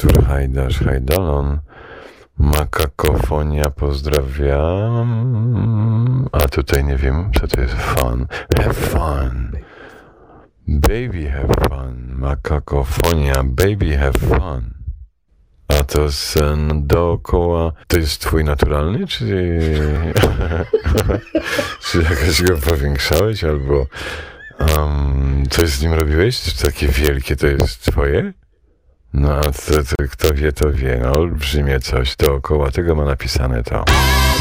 Artur Hajdasz, Hajdalon. Makakofonia, pozdrawiam. A tutaj nie wiem, co to jest fun. Have fun. Baby have fun. Makakofonia, baby have fun. A to sen dookoła. To jest twój naturalny, czy czy jakoś go powiększałeś, albo coś z nim robiłeś? Czy takie wielkie to jest twoje? No, a kto wie, to wie. No, olbrzymie coś dookoła tego ma napisane to.